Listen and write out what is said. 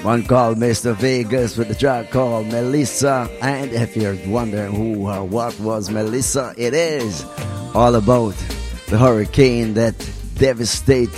One called Mr. Vegas with the track called Melissa. And if you're wondering who or what was Melissa, it is all about the hurricane that devastated